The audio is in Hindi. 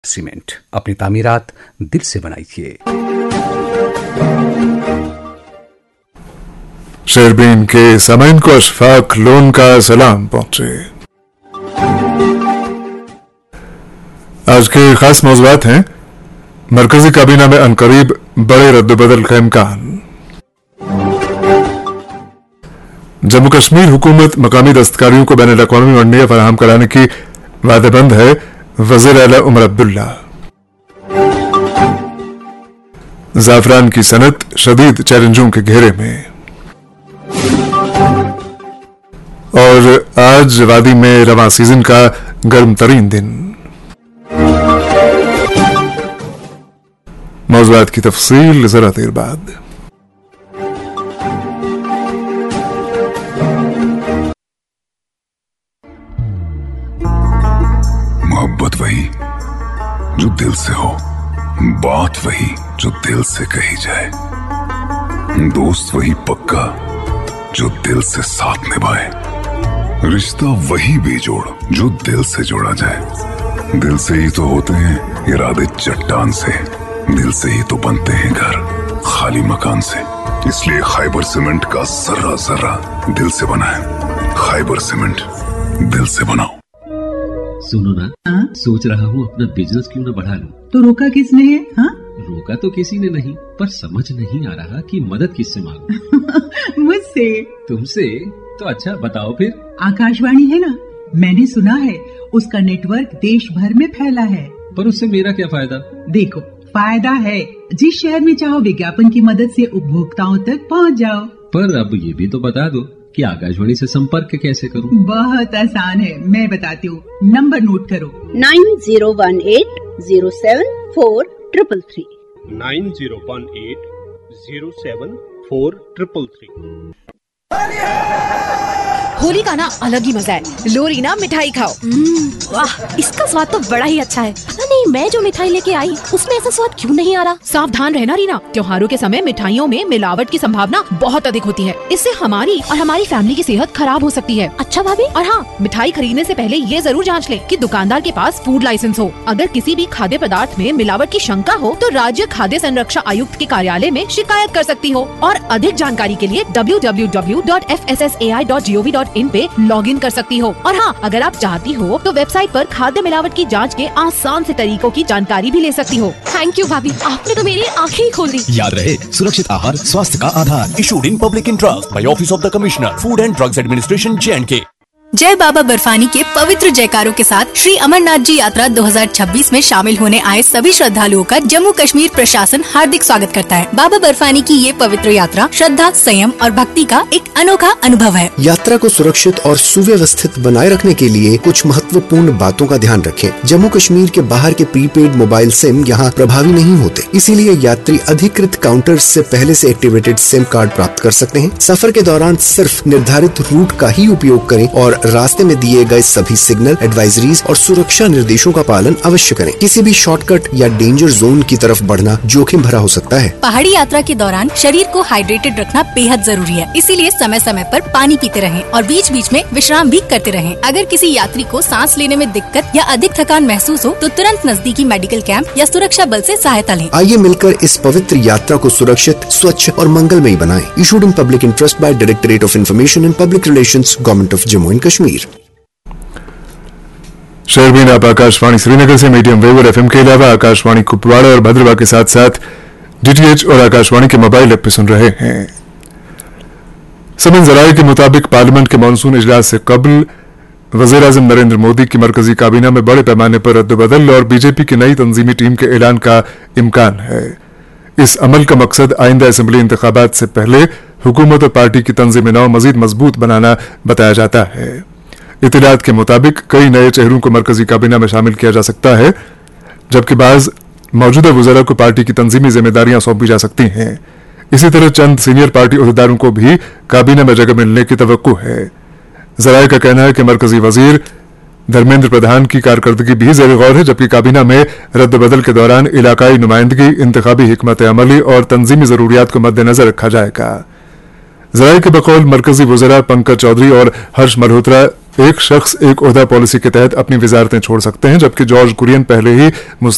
सीमेंट, अपनी तामीरात दिल से बनाइए। शेरबीन के सामाइन को अशफाक लोन का सलाम पहुंचे। आज के खास मौज़ूआत हैं, मरकजी काबीना में अनकरीब बड़े रद्द-बदल का इम्कान। जम्मू कश्मीर हुकूमत मकामी दस्तकारियों को बैनुल अक़वामी मंडियां फराहम कराने की वादेबंद है। वज़ीर आला उमर अब्दुल्ला। ज़ाफ़रान की सनत शदीद चैलेंजों के घेरे में। और आज वादी में रवां सीजन का गर्म तरीन दिन। मौज़ूआत की तफसील जरा देर बाद। मोहब्बत वही जो दिल से हो, बात वही जो दिल से कही जाए, दोस्त वही पक्का जो दिल से साथ निभाए, रिश्ता वही बेजोड़ जो दिल से जोड़ा जाए। दिल से ही तो होते हैं इरादे चट्टान से, दिल से ही तो बनते हैं घर खाली मकान से। इसलिए खैबर सीमेंट का जर्रा जर्रा दिल से बना है। खैबर सीमेंट, दिल से बनाओ। सुनो ना, सोच रहा हूँ अपना बिजनेस क्यों ना बढ़ा लूं। तो रोका किसने है? हाँ? रोका तो किसी ने नहीं, पर समझ नहीं आ रहा कि मदद किससे मांगूं। मुझसे। तुमसे? तो अच्छा बताओ फिर। आकाशवाणी है ना, मैंने सुना है उसका नेटवर्क देश भर में फैला है। पर उससे मेरा क्या फायदा? देखो, फायदा है, जिस शहर में चाहो विज्ञापन की मदद से उपभोक्ताओं तक पहुँच जाओ। पर अब ये भी तो बता दो कि आकाशवाणी से संपर्क कैसे करूं? बहुत आसान है, मैं बताती हूँ। नंबर नोट करो, 9018074333। 9018074333। होली का ना अलग ही मजा है। लोरी ना मिठाई खाओ। वाह, इसका स्वाद तो बड़ा ही अच्छा है। पता नहीं मैं जो मिठाई लेके आई उसमें ऐसा स्वाद क्यों नहीं आ रहा। सावधान रहना रीना, त्योहारों के समय मिठाइयों में मिलावट की संभावना बहुत अधिक होती है। इससे हमारी और हमारी फैमिली की सेहत खराब हो सकती है। अच्छा भाभी? और हाँ, मिठाई खरीदने से पहले ये जरूर जांच लें कि दुकानदार के पास फूड लाइसेंस हो। अगर किसी भी खाद्य पदार्थ में मिलावट की शंका हो तो राज्य खाद्य संरक्षा आयुक्त के कार्यालय में शिकायत कर सकती हो। और अधिक जानकारी के लिए www.fssai.gov.in पे लॉगिन कर सकती हो। और हाँ, अगर आप चाहती हो तो वेबसाइट पर खाद्य मिलावट की जांच के आसान से तरीकों की जानकारी भी ले सकती हो। थैंक यू भाभी, आपने तो मेरी आंखें ही खोल दी। याद रहे, सुरक्षित आहार स्वास्थ्य का आधार। Issued in public interest by office of the commissioner, food and drugs administration, J&K। जय बाबा बर्फानी के पवित्र जयकारों के साथ श्री अमरनाथ जी यात्रा 2026 में शामिल होने आए सभी श्रद्धालुओं का जम्मू कश्मीर प्रशासन हार्दिक स्वागत करता है। बाबा बर्फानी की ये पवित्र यात्रा श्रद्धा, संयम और भक्ति का एक अनोखा अनुभव है। यात्रा को सुरक्षित और सुव्यवस्थित बनाए रखने के लिए कुछ महत्वपूर्ण बातों का ध्यान रखें। जम्मू कश्मीर के बाहर के प्रीपेड मोबाइल सिम यहाँ प्रभावी नहीं होते, इसीलिए यात्री अधिकृत काउंटर से पहले से एक्टिवेटेड सिम कार्ड प्राप्त कर सकते हैं। सफर के दौरान सिर्फ निर्धारित रूट का ही उपयोग करें और रास्ते में दिए गए सभी सिग्नल, एडवाइजरीज और सुरक्षा निर्देशों का पालन अवश्य करें। किसी भी शॉर्टकट या डेंजर जोन की तरफ बढ़ना जोखिम भरा हो सकता है। पहाड़ी यात्रा के दौरान शरीर को हाइड्रेटेड रखना बेहद जरूरी है, इसीलिए समय समय पर पानी पीते रहें और बीच बीच में विश्राम भी करते रहें। अगर किसी यात्री को सांस लेने में दिक्कत या अधिक थकान महसूस हो तो तुरंत नजदीकी मेडिकल कैंप या सुरक्षा बल से सहायता लें। आइए मिलकर इस पवित्र यात्रा को सुरक्षित, स्वच्छ और मंगलमयी बनाएं। Issued in public interest by directorate of information and public relations, government of Jammu and Kashmir. शेरबीन आप आकाशवाणी श्रीनगर से मीडियम वेव और FM के अलावा आकाशवाणी कुपवाड़ा और भद्रवाह के साथ साथ DTH और आकाशवाणी के मोबाइल ऐप पे सुन रहे हैं। समन जराये के मुताबिक पार्लियामेंट के मानसून इजलास से कबल वजीर आजम नरेंद्र मोदी की मरकजी काबीना में बड़े पैमाने पर रद्द-बदल और बीजेपी की नई तंजीमी टीम के ऐलान का इम्कान है। इस अमल का मकसद आइंदा असेंबली इंतखाबात से पहले हुकूमत और पार्टी की तंजीम नौ मजीद मजबूत बनाना बताया जाता है। इत्तलात के मुताबिक कई नए चेहरों को मरकजी काबीना में शामिल किया जा सकता है, जबकि बाज मौजूदा वज़रा को पार्टी की तंजीमी जिम्मेदारियां सौंपी जा सकती हैं। इसी तरह चंद सीनियर पार्टी ओहदेदारों को भी काबीना में जगह मिलने की तवक्को है। जराये का कहना है कि मरकजी वजीर धर्मेंद्र प्रधान की कारकर्दगी भी ज़ेर गौर है, जबकि काबीना में रद्द-बदल के दौरान इलाकाई नुमाइंदगी, इंतखाबी हिकमत अमली और तंजीमी जरूरियात को मद्देनजर रखा जाएगा। जराये के बकौल मरकजी वज़रा पंकज चौधरी और हर्ष मल्होत्रा एक शख्स एक ओहदा पॉलिसी के तहत अपनी वजारतें छोड़ सकते हैं, जबकि जॉर्ज कुरियन पहले ही